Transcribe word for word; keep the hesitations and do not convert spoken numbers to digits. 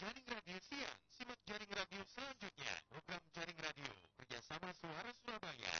Jaring Radio Siang. Simak Jaring Radio selanjutnya. Program Jaring Radio kerjasama Suara Surabaya.